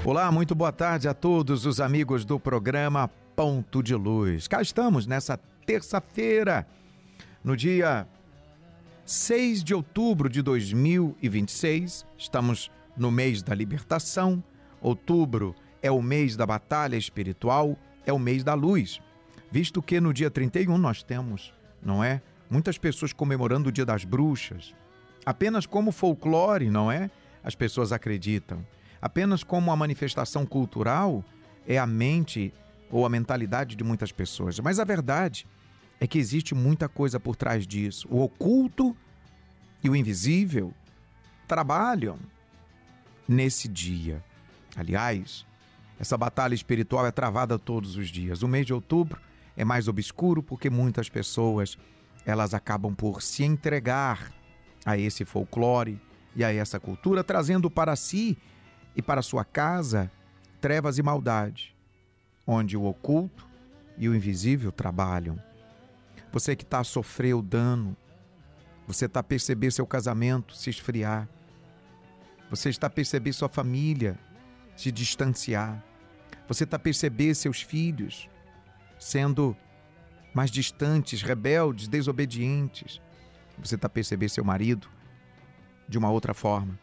Olá, muito boa tarde a todos os amigos do programa Ponto de Luz. Cá estamos nessa terça-feira, no dia 6 de outubro de 2026. Estamos no mês da libertação. Outubro é o mês da batalha espiritual, é o mês da luz. Visto que no dia 31 nós temos, não é? Muitas pessoas comemorando o dia das bruxas. Apenas como folclore, não é? As pessoas acreditam. Apenas como uma manifestação cultural é a mente ou a mentalidade de muitas pessoas. Mas a verdade é que existe muita coisa por trás disso. O oculto e o invisível trabalham nesse dia. Aliás, essa batalha espiritual é travada todos os dias. O mês de outubro é mais obscuro porque muitas pessoas elas acabam por se entregar a esse folclore e a essa cultura, trazendo para si e para sua casa trevas e maldade, onde o oculto e o invisível trabalham. Você que está a sofrer o dano, você está a perceber seu casamento se esfriar, você está a perceber sua família se distanciar, você está a perceber seus filhos sendo mais distantes, rebeldes, desobedientes, você está a perceber seu marido de uma outra forma.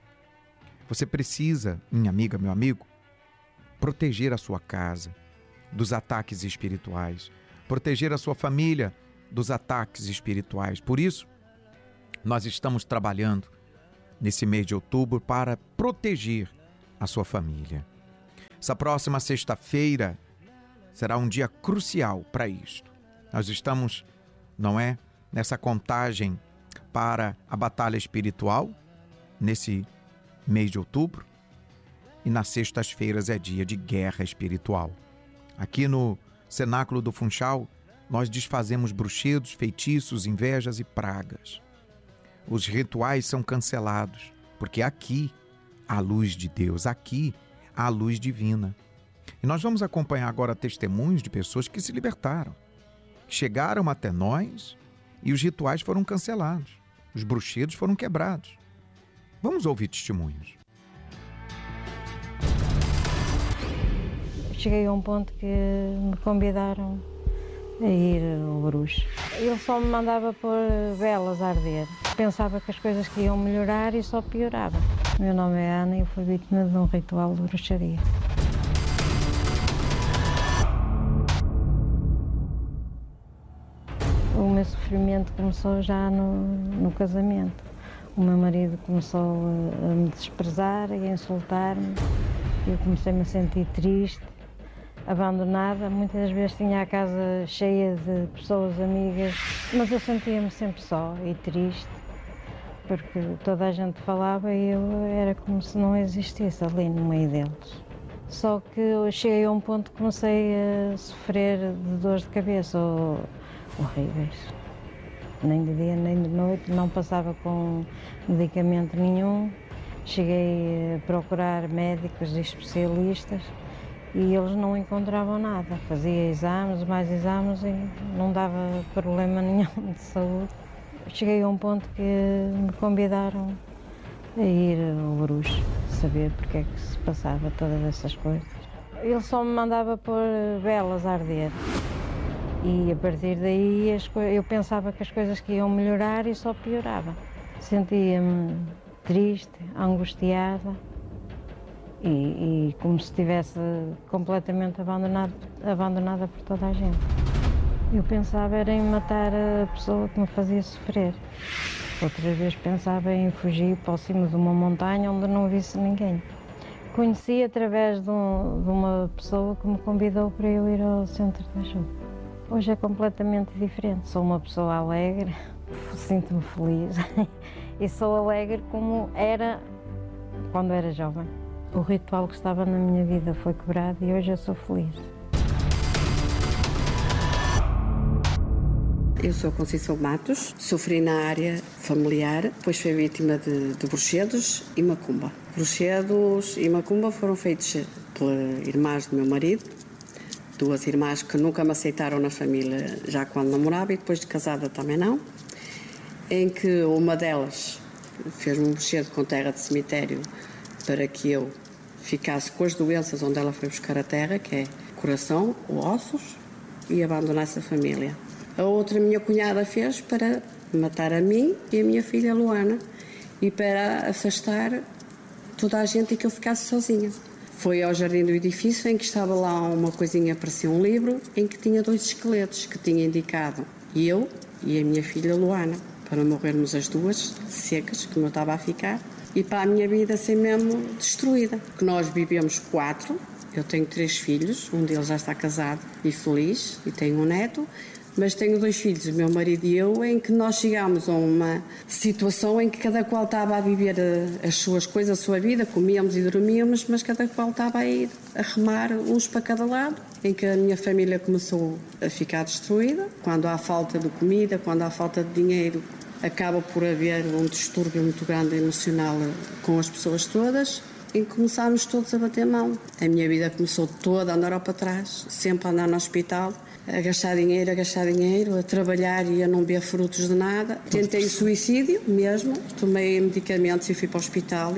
Você precisa, minha amiga, meu amigo, proteger a sua casa dos ataques espirituais, proteger a sua família dos ataques espirituais. Por isso, nós estamos trabalhando nesse mês de outubro para proteger a sua família. Essa próxima sexta-feira será um dia crucial para isto. Nós estamos, não é, nessa contagem para a batalha espiritual, nesse mês de outubro, e nas sextas-feiras é dia de guerra espiritual. Aqui no Cenáculo do Funchal, nós desfazemos bruxedos, feitiços, invejas e pragas. Os rituais são cancelados, porque aqui há a luz de Deus, aqui há a luz divina. E nós vamos acompanhar agora testemunhos de pessoas que se libertaram, que chegaram até nós e os rituais foram cancelados, os bruxedos foram quebrados. Vamos ouvir testemunhos. Cheguei a um ponto que me convidaram a ir ao bruxo. Ele só me mandava pôr velas a arder. Pensava que as coisas que iam melhorar e só piorava. O meu nome é Ana e eu fui vítima de um ritual de bruxaria. O meu sofrimento começou já no casamento. O meu marido começou a me desprezar e a insultar-me. Eu comecei-me a sentir triste, abandonada. Muitas vezes tinha a casa cheia de pessoas amigas, mas eu sentia-me sempre só e triste, porque toda a gente falava e eu era como se não existisse ali no meio deles. Só que eu cheguei a um ponto que comecei a sofrer de dores de cabeça horríveis. Nem de dia nem de noite, não passava com medicamento nenhum. Cheguei a procurar médicos e especialistas e eles não encontravam nada. Fazia exames, mais exames e não dava problema nenhum de saúde. Cheguei a um ponto que me convidaram a ir ao bruxo, saber porque é que se passava todas essas coisas. Ele só me mandava pôr velas a arder. E a partir daí eu pensava que as coisas que iam melhorar e só piorava. Sentia-me triste, angustiada e como se estivesse completamente abandonada por toda a gente. Eu pensava era em matar a pessoa que me fazia sofrer. Outras vezes pensava em fugir para cima de uma montanha onde não visse ninguém. Conheci através de uma pessoa que me convidou para eu ir ao centro de ajuda. Hoje é completamente diferente. Sou uma pessoa alegre, sinto-me feliz e sou alegre como era quando era jovem. O ritual que estava na minha vida foi quebrado e hoje eu sou feliz. Eu sou Conceição Matos, sofri na área familiar, depois fui vítima de bruxedos e macumba. Bruxedos e macumba foram feitos pelas irmãs do meu marido, duas irmãs que nunca me aceitaram na família já quando namorava e depois de casada também não, em que uma delas fez um bruxedo com terra de cemitério para que eu ficasse com as doenças onde ela foi buscar a terra, que é coração, ossos, e abandonasse a família. A outra minha cunhada fez para matar a mim e a minha filha Luana e para afastar toda a gente e que eu ficasse sozinha. Foi ao jardim do edifício em que estava lá uma coisinha, parecia um livro, em que tinha 2 esqueletos que tinha indicado eu e a minha filha Luana, para morrermos as duas secas, como eu estava a ficar, e para a minha vida ser mesmo destruída. Que nós vivemos 4, eu tenho 3 filhos, um deles já está casado e feliz, e tenho um neto, mas tenho 2 filhos, o meu marido e eu, em que nós chegámos a uma situação em que cada qual estava a viver as suas coisas, a sua vida, comíamos e dormíamos, mas cada qual estava a ir a remar uns para cada lado, em que a minha família começou a ficar destruída. Quando há falta de comida, quando há falta de dinheiro, acaba por haver um distúrbio muito grande emocional com as pessoas todas, em que começámos todos a bater mão. A minha vida começou toda a andar para trás, sempre a andar no hospital, a gastar dinheiro, a trabalhar e a não ver frutos de nada. Tentei suicídio mesmo, tomei medicamentos e fui para o hospital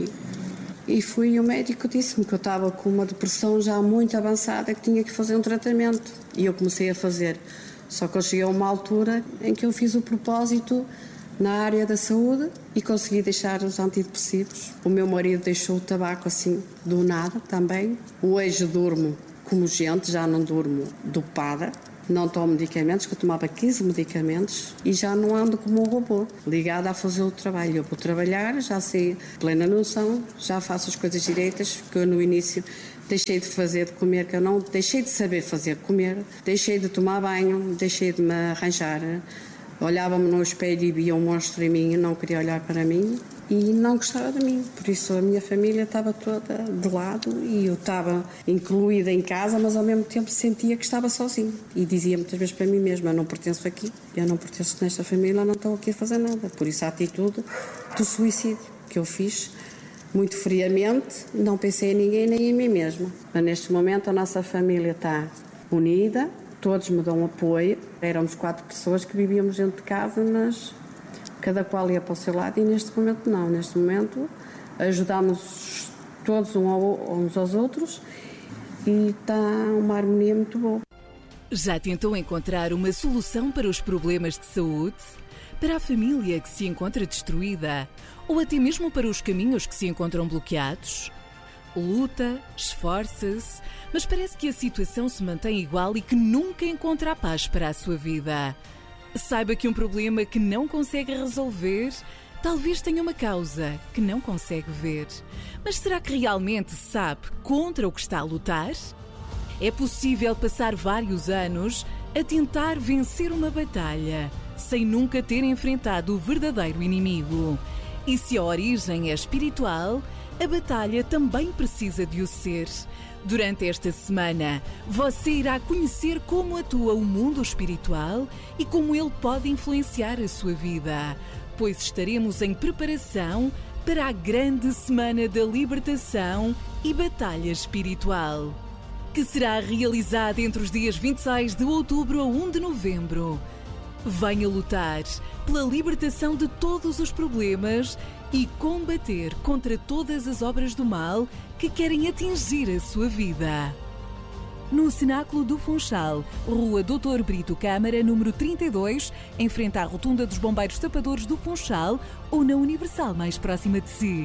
e o médico disse-me que eu estava com uma depressão já muito avançada, que tinha que fazer um tratamento. E eu comecei a fazer. Só que eu cheguei a uma altura em que eu fiz o propósito na área da saúde e consegui deixar os antidepressivos. O meu marido deixou o tabaco assim do nada também. Hoje durmo como gente, já não durmo dopada, não tomo medicamentos, que eu tomava 15 medicamentos e já não ando como um robô, ligada a fazer o trabalho. Eu vou trabalhar, já sei plena noção, já faço as coisas direitas, que eu no início deixei de fazer de comer, que eu não deixei de saber fazer de comer, deixei de tomar banho, deixei de me arranjar. Olhava-me no espelho e via um monstro em mim e não queria olhar para mim e não gostava de mim. Por isso a minha família estava toda de lado e eu estava incluída em casa, mas ao mesmo tempo sentia que estava sozinha. E dizia muitas vezes para mim mesma, eu não pertenço aqui, eu não pertenço nesta família, não estou aqui a fazer nada. Por isso a atitude do suicídio que eu fiz muito friamente, não pensei em ninguém nem em mim mesma. Mas neste momento a nossa família está unida, todos me dão apoio. Éramos 4 pessoas que vivíamos dentro de casa, mas cada qual ia para o seu lado e neste momento não. Neste momento ajudamos todos uns aos outros e está uma harmonia muito boa. Já tentou encontrar uma solução para os problemas de saúde? Para a família que se encontra destruída? Ou até mesmo para os caminhos que se encontram bloqueados? Luta, esforça-se, mas parece que a situação se mantém igual e que nunca encontra a paz para a sua vida. Saiba que um problema que não consegue resolver, talvez tenha uma causa que não consegue ver. Mas será que realmente sabe contra o que está a lutar? É possível passar vários anos a tentar vencer uma batalha, sem nunca ter enfrentado o verdadeiro inimigo. E se a origem é espiritual, a batalha também precisa de o ser. Durante esta semana, você irá conhecer como atua o mundo espiritual e como ele pode influenciar a sua vida, pois estaremos em preparação para a grande semana da libertação e batalha espiritual, que será realizada entre os dias 26 de outubro a 1 de novembro. Venha lutar pela libertação de todos os problemas e combater contra todas as obras do mal que querem atingir a sua vida. No Cenáculo do Funchal, Rua Dr. Brito Câmara, número 32, em frente à Rotunda dos Bombeiros Tapadores do Funchal ou na Universal mais próxima de si.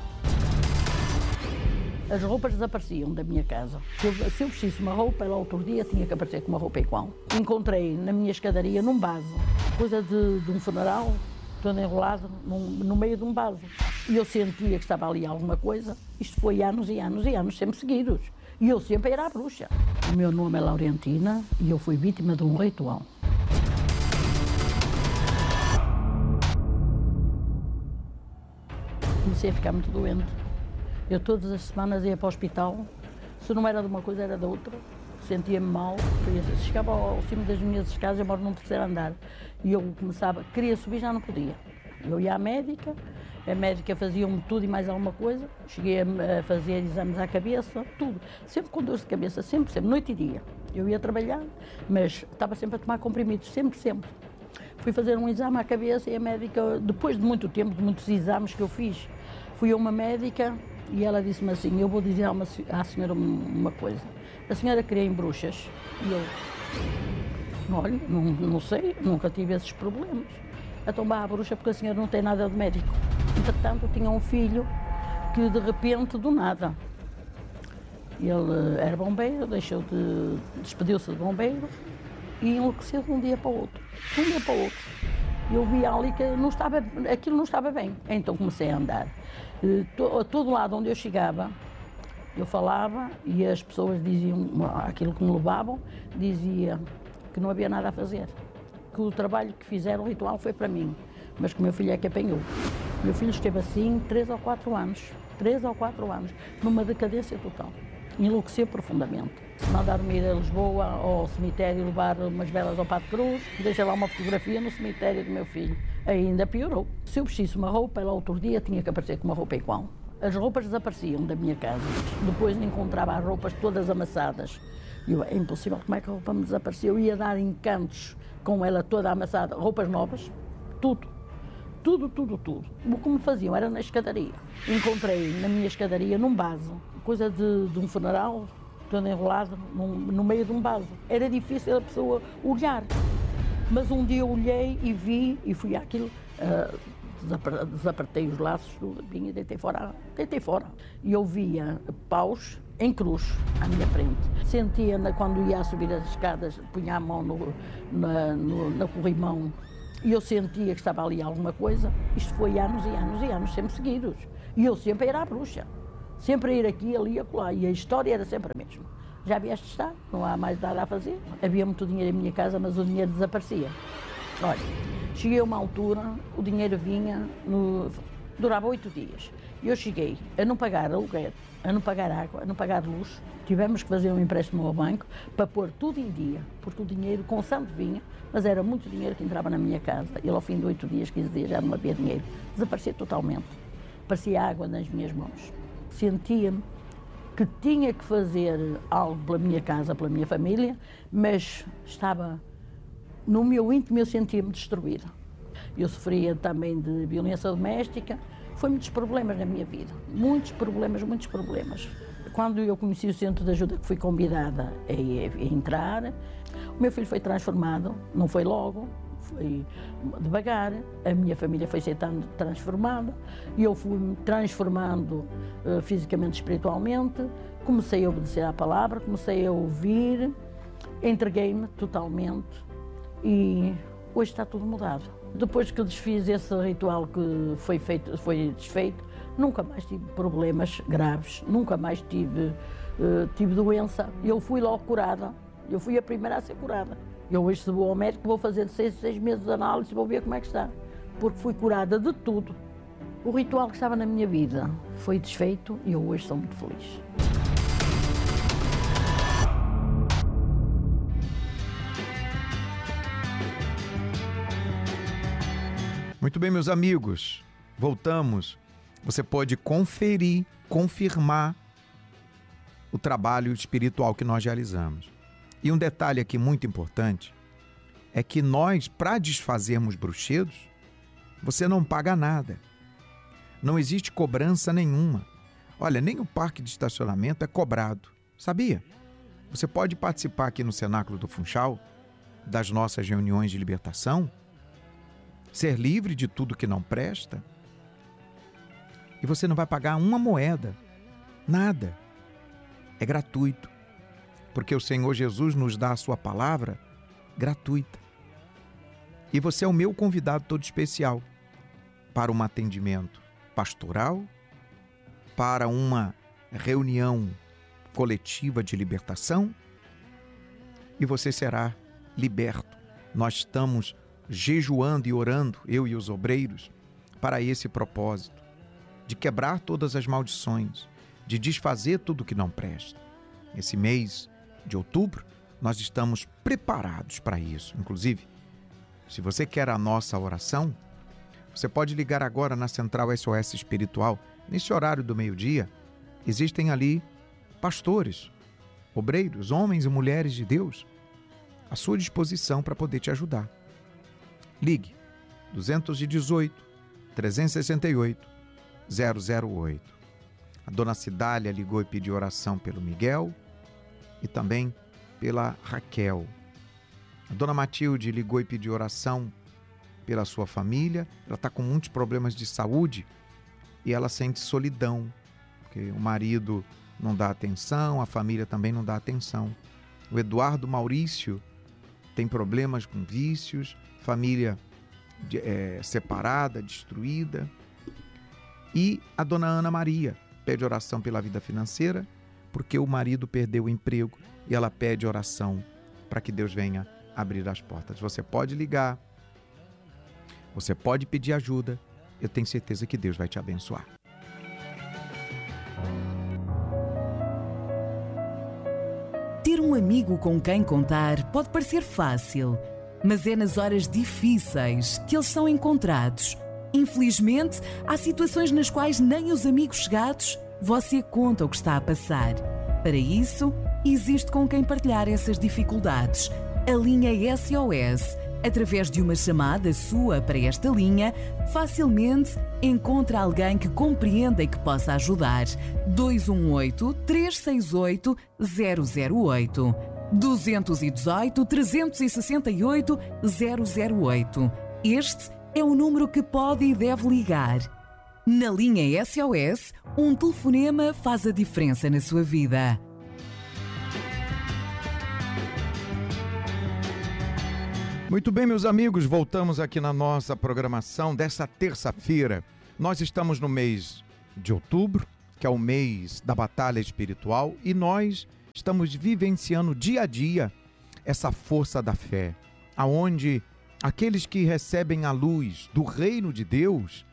As roupas desapareciam da minha casa. Se eu vestisse uma roupa, ela outro dia tinha que aparecer com uma roupa igual. Encontrei na minha escadaria, num vaso, coisa de um funeral, todo enrolado no meio de um vaso. E eu sentia que estava ali alguma coisa. Isto foi anos e anos e anos, sempre seguidos. E eu sempre era a bruxa. O meu nome é Laurentina e eu fui vítima de um ritual. Comecei a ficar muito doente. Eu todas as semanas ia para o hospital. Se não era de uma coisa, era de outra. Sentia-me mal. Chegava ao cimo das minhas escadas, eu moro num 3º andar. E eu começava, queria subir, já não podia. Eu ia à médica, a médica fazia-me tudo e mais alguma coisa. Cheguei a fazer exames à cabeça, tudo. Sempre com dores de cabeça, sempre, noite e dia. Eu ia trabalhar, mas estava sempre a tomar comprimidos, sempre. Fui fazer um exame à cabeça e a médica, depois de muito tempo, de muitos exames que eu fiz, fui a uma médica E ela disse-me assim, eu vou dizer à senhora uma coisa. A senhora crê em bruxas? E eu, olha, não sei, nunca tive esses problemas. Então vá à bruxa porque a senhora não tem nada de médico. Entretanto, eu tinha um filho que de repente, do nada, ele era bombeiro, despediu-se de bombeiro e enlouqueceu de um dia para o outro. De um dia para o outro. Eu vi ali que aquilo não estava bem. Então comecei a andar. A todo lado onde eu chegava, eu falava e as pessoas diziam, aquilo que me levavam, dizia que não havia nada a fazer. Que o trabalho que fizeram, o ritual, foi para mim. Mas que o meu filho é que apanhou. O meu filho esteve assim 3 ou 4 anos, numa decadência total. Enlouqueceu profundamente. Mandaram-me ir a Lisboa, ao cemitério, levar umas velas ao Padre Cruz, deixei lá uma fotografia no cemitério do meu filho. Ainda piorou. Se eu vestisse uma roupa, ela outro dia tinha que aparecer com uma roupa igual. As roupas desapareciam da minha casa. Depois encontrava as roupas todas amassadas. É impossível, como é que a roupa me desapareceu? Eu ia dar encantos com ela toda amassada, roupas novas, tudo. O que me faziam era na escadaria. Encontrei na minha escadaria, num vaso, coisa de um funeral, todo enrolado, no meio de um vaso. Era difícil a pessoa olhar. Mas um dia eu olhei e vi, e fui àquilo, desapertei os laços, e deitei fora. E eu via paus em cruz à minha frente. Sentia, quando ia a subir as escadas, punha a mão no corrimão, e eu sentia que estava ali alguma coisa. Isto foi anos e anos e anos, sempre seguidos. E eu sempre a ir à bruxa, sempre a ir aqui, ali e acolá. E a história era sempre a mesma. Já vieste estar, não há mais nada a fazer. Havia muito dinheiro em minha casa, mas o dinheiro desaparecia. Olha, cheguei a uma altura, o dinheiro vinha, durava 8 dias. Eu cheguei a não pagar aluguer, a não pagar água, a não pagar luz. Tivemos que fazer um empréstimo ao banco para pôr tudo em dia, porque o dinheiro constante vinha, mas era muito dinheiro que entrava na minha casa. E ao fim de 8 dias, 15 dias, já não havia dinheiro. Desaparecia totalmente. Parecia água nas minhas mãos. Sentia-me que tinha que fazer algo pela minha casa, pela minha família, mas estava no meu íntimo, eu sentia-me destruída. Eu sofria também de violência doméstica. Foi muitos problemas na minha vida, muitos problemas. Quando eu conheci o Centro de Ajuda, que fui convidada a entrar, o meu filho foi transformado, não foi logo, foi devagar, a minha família foi sendo transformada, e eu fui-me transformando fisicamente, espiritualmente, comecei a obedecer à palavra, comecei a ouvir, entreguei-me totalmente e hoje está tudo mudado. Depois que desfiz esse ritual que foi desfeito, nunca mais tive problemas graves, nunca mais tive doença. Eu fui logo curada, eu fui a primeira a ser curada. Eu hoje, se vou ao médico, vou fazer 6 meses de análise e vou ver como é que está. Porque fui curada de tudo. O ritual que estava na minha vida foi desfeito e eu hoje sou muito feliz. Muito bem, meus amigos, voltamos. Você pode conferir, confirmar o trabalho espiritual que nós realizamos. E um detalhe aqui muito importante é que nós, para desfazermos bruxedos, você não paga nada. Não existe cobrança nenhuma. Olha, nem o parque de estacionamento é cobrado. Sabia? Você pode participar aqui no Cenáculo do Funchal das nossas reuniões de libertação, ser livre de tudo que não presta, e você não vai pagar uma moeda, nada. É gratuito, porque o Senhor Jesus nos dá a sua palavra gratuita. E você é o meu convidado todo especial para um atendimento pastoral, para uma reunião coletiva de libertação, e você será liberto. Nós estamos jejuando e orando, eu e os obreiros, para esse propósito, de quebrar todas as maldições, de desfazer tudo que não presta. Esse mês de outubro, nós estamos preparados para isso. Inclusive, se você quer a nossa oração, você pode ligar agora na Central SOS Espiritual. Nesse horário do meio-dia, existem ali pastores, obreiros, homens e mulheres de Deus, à sua disposição para poder te ajudar. Ligue 218 368 008. A dona Cidália ligou e pediu oração pelo Miguel e também pela Raquel. A dona Matilde ligou e pediu oração pela sua família. Ela está com muitos problemas de saúde e ela sente solidão, porque o marido não dá atenção, a família também não dá atenção. O Eduardo Maurício tem problemas com vícios, família separada, destruída. E a dona Ana Maria pede oração pela vida financeira, porque o marido perdeu o emprego e ela pede oração para que Deus venha abrir as portas. Você pode ligar, você pode pedir ajuda, eu tenho certeza que Deus vai te abençoar. Ter um amigo com quem contar pode parecer fácil, mas é nas horas difíceis que eles são encontrados. Infelizmente, há situações nas quais nem os amigos chegados você conta o que está a passar. Para isso, existe com quem partilhar essas dificuldades. A linha SOS. Através de uma chamada sua para esta linha, facilmente encontra alguém que compreenda e que possa ajudar. 218-368-008. 218-368-008. Este é o número que pode e deve ligar. Na linha SOS, um telefonema faz a diferença na sua vida. Muito bem, meus amigos, voltamos aqui na nossa programação dessa terça-feira. Nós estamos no mês de outubro, que é o mês da batalha espiritual, e nós estamos vivenciando dia a dia essa força da fé, aonde aqueles que recebem a luz do reino de Deus